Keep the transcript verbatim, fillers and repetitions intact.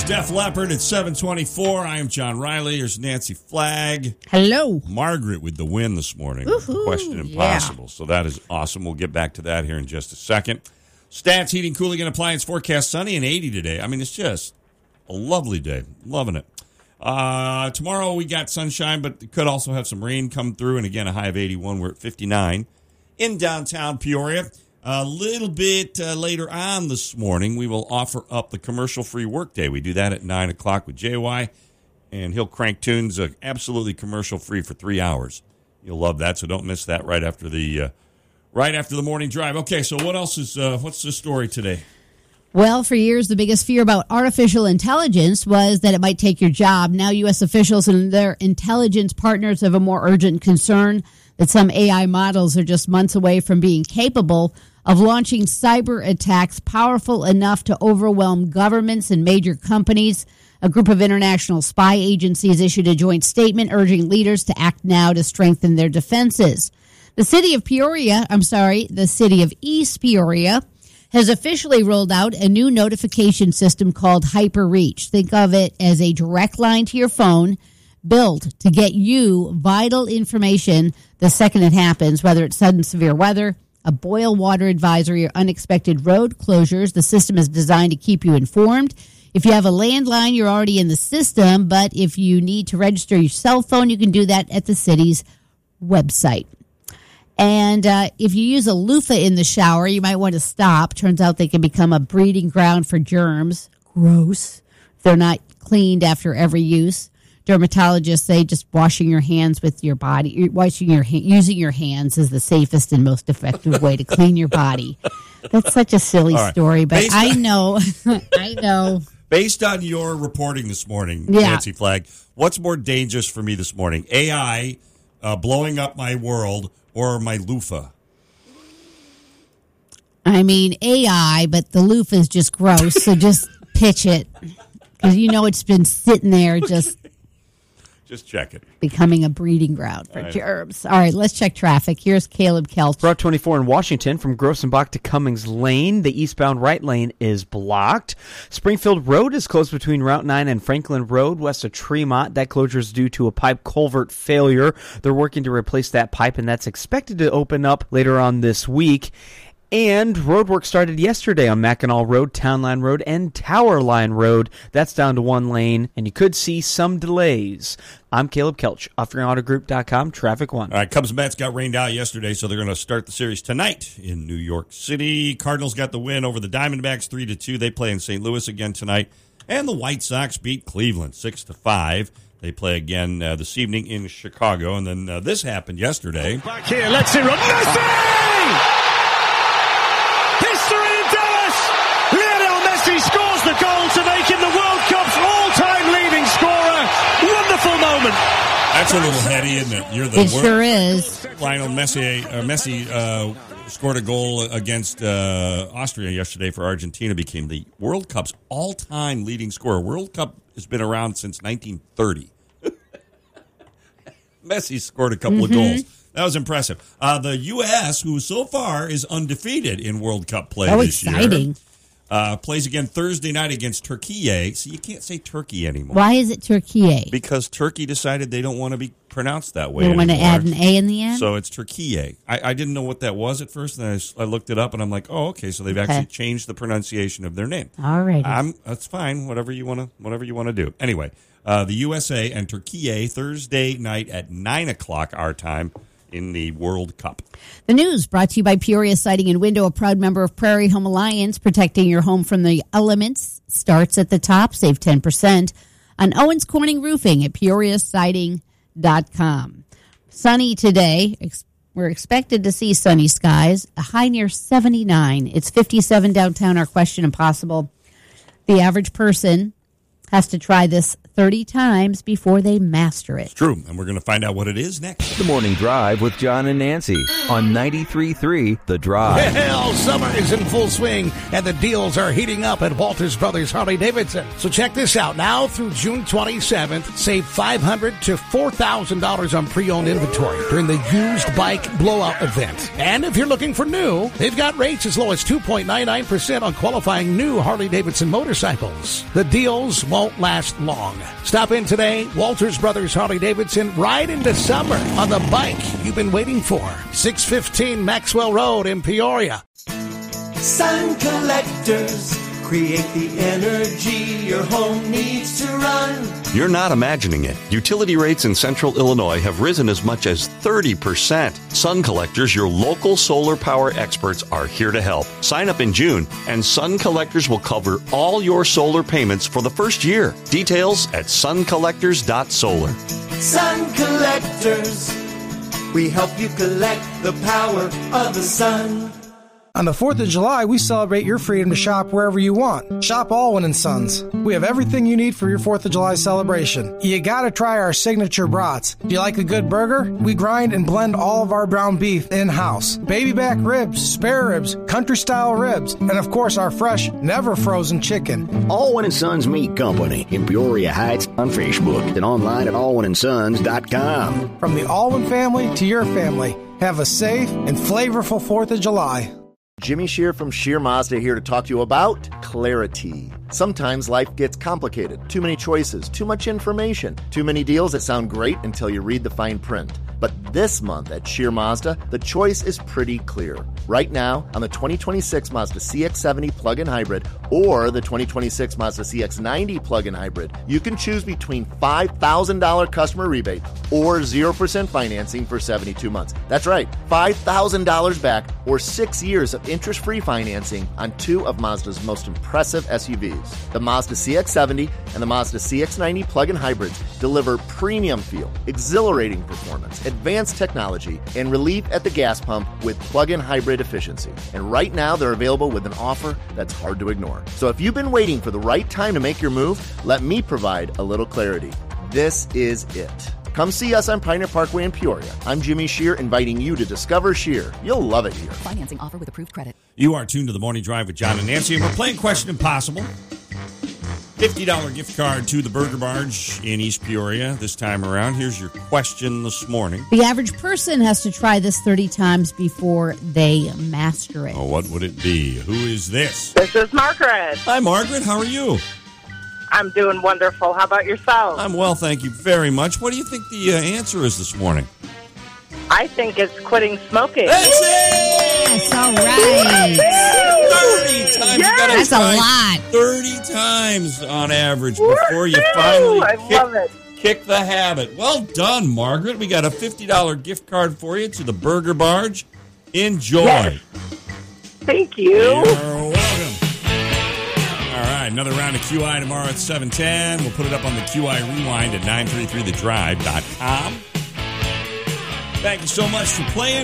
There's Def Leppard at seven twenty-four. I am John Riley. There's Nancy Flagg. Hello. Margaret with the win this morning. Woo-hoo, Question impossible. Yeah. So that is awesome. We'll get back to that here in just a second. Stats, heating, cooling, and appliance forecast. Sunny and eighty today. I mean, it's just a lovely day. Loving it. Uh, tomorrow we got sunshine, but could also have some rain come through. And again, a high of eighty-one. We're at fifty-nine in downtown Peoria. A little bit uh, later on this morning, we will offer up the commercial-free workday. We do that at nine o'clock with J Y, and he'll crank tunes uh, absolutely commercial-free for three hours. You'll love that, so don't miss that right after the uh, right after the morning drive. Okay, so what else is uh, what's the story today? Well, for years, the biggest fear about artificial intelligence was that it might take your job. Now, U S officials and their intelligence partners have a more urgent concern that some A I models are just months away from being capable of launching cyber attacks powerful enough to overwhelm governments and major companies. A group of international spy agencies issued a joint statement urging leaders to act now to strengthen their defenses. The city of Peoria, I'm sorry, the city of East Peoria, has officially rolled out a new notification system called HyperReach. Think of it as a direct line to your phone built to get you vital information the second it happens, whether it's sudden severe weather, a boil water advisory, or unexpected road closures. The system is designed to keep you informed. If you have a landline, you're already in the system, but if you need to register your cell phone, you can do that at the city's website. And uh, if you use a loofah in the shower, you might want to stop. Turns out they can become a breeding ground for germs. Gross. If they're not cleaned after every use. Dermatologists say just washing your hands with your body, washing your using your hands is the safest and most effective way to clean your body. That's such a silly right. story, but Based I on, know, I know. Based on your reporting this morning, yeah. Nancy Flagg, what's more dangerous for me this morning? A I uh, blowing up my world or my loofah? I mean, A I, but the loofah is just gross, so just pitch it. Because you know it's been sitting there just... Just check it. Becoming a breeding ground for All germs. All right, let's check traffic. Here's Caleb Kelch. Route twenty-four in Washington from Grossenbach to Cummings Lane. The eastbound right lane is blocked. Springfield Road is closed between Route nine and Franklin Road west of Tremont. That closure is due to a pipe culvert failure. They're working to replace that pipe, and that's expected to open up later on this week. And road work started yesterday on Mackinac Road, Town Line Road, and Tower Line Road. That's down to one lane, and you could see some delays. I'm Caleb Kelch, offering auto group dot com, Traffic One. All right, Cubs and Mets got rained out yesterday, so they're going to start the series tonight in New York City. Cardinals got the win over the Diamondbacks three to two. They play in Saint Louis again tonight. And the White Sox beat Cleveland six to five. They play again uh, this evening in Chicago. And then uh, this happened yesterday. Back here, let's see. Messi! History in Dallas! Lionel Messi scores the goal to make him the World Cup's all-time leading scorer. Wonderful moment. That's a little heady, isn't it? You're the it wor- sure is. Lionel Messi, uh, Messi uh, scored a goal against uh, Austria yesterday for Argentina, became the World Cup's all-time leading scorer. World Cup has been around since nineteen thirty. Messi scored a couple mm-hmm. of goals. That was impressive. Uh, the U S, who so far is undefeated in World Cup play oh, this exciting. year, uh, plays again Thursday night against Turkey. So you can't say Turkey anymore. Why is it Turkey? Because Turkey decided they don't want to be pronounced that way They anymore. want to add an A in the end? So it's Turkey. I, I didn't know what that was at first, and I, I looked it up, and I'm like, oh, okay, so they've okay. actually changed the pronunciation of their name. All right. I'm, that's fine, whatever you want to whatever you want to do. Anyway, uh, the U S A and Turkey Thursday night at nine o'clock our time in the World Cup. The news brought to you by Peoria Siding and Window, a proud member of Prairie Home Alliance. Protecting your home from the elements starts at the top. Save ten percent on Owens Corning Roofing at peoria siding dot com. Sunny today. We're expected to see sunny skies. A high near seventy-nine. It's fifty-seven downtown. Our question impossible. The average person has to try this thirty times before they master it. True, and we're going to find out what it is next. The Morning Drive with John and Nancy on ninety-three point three The Drive. Well, summer is in full swing, and the deals are heating up at Walters Brothers Harley-Davidson. So check this out. Now through June twenty-seventh, save five hundred dollars to four thousand dollars on pre-owned inventory during the used bike blowout event. And if you're looking for new, they've got rates as low as two point nine nine percent on qualifying new Harley-Davidson motorcycles. The deals won't last long. Stop in today, Walters Brothers Harley-Davidson, ride into summer on the bike you've been waiting for. six fifteen Maxwell Road in Peoria. Sun collectors create the energy your home needs to run. You're not imagining it. Utility rates in central Illinois have risen as much as thirty percent. Sun Collectors, your local solar power experts, are here to help. Sign up in June, and Sun Collectors will cover all your solar payments for the first year. Details at sun collectors dot solar. Sun collectors, we help you collect the power of the sun. On the fourth of July, we celebrate your freedom to shop wherever you want. Shop Allwyn and Sons. We have everything you need for your fourth of July celebration. You gotta try our signature brats. Do you like a good burger? We grind and blend all of our ground beef in-house. Baby back ribs, spare ribs, country-style ribs, and of course our fresh, never-frozen chicken. Allwyn and Sons Meat Company in Peoria Heights on Facebook and online at allwyn and sons dot com. From the Allwyn family to your family, have a safe and flavorful fourth of July. Jimmy Shear from Shear Mazda here to talk to you about clarity. Sometimes life gets complicated. Too many choices, too much information, too many deals that sound great until you read the fine print. But this month at Shear Mazda, the choice is pretty clear. Right now, on the twenty twenty-six Mazda C X seventy plug-in hybrid or the twenty twenty-six Mazda C X ninety plug-in hybrid, you can choose between five thousand dollars customer rebate or zero percent financing for seventy-two months. That's right, five thousand dollars back or six years of interest-free financing on two of Mazda's most impressive S U Vs. The Mazda C X seventy and the Mazda C X ninety plug-in hybrids deliver premium feel, exhilarating performance, advanced technology, and relief at the gas pump with plug-in hybrid efficiency. And right now, they're available with an offer that's hard to ignore. So if you've been waiting for the right time to make your move, let me provide a little clarity. This is it. Come see us on Pioneer Parkway in Peoria. I'm Jimmy Shear, inviting you to discover Shear. You'll love it here. Financing offer with approved credit. You are tuned to the Morning Drive with John and Nancy, and we're playing Question Impossible. fifty dollars gift card to the Burger Barge in East Peoria this time around. Here's your question this morning. The average person has to try this thirty times before they master it. Oh, what would it be? Who is this? This is Margaret. Hi, Margaret. How are you? I'm doing wonderful. How about yourself? I'm well, thank you very much. What do you think the uh, answer is this morning? I think it's quitting smoking. That's it! Yes, all right. thirty times. Yes. You gotta That's try a lot. thirty times on average before you finally I kick, love it. kick the habit. Well done, Margaret. We got a fifty dollars gift card for you to the Burger Barge. Enjoy. Yes. Thank you. You're welcome. All right, another round of Q I tomorrow at seven ten. We'll put it up on the Q I Rewind at nine three three the drive dot com. Thank you so much for playing.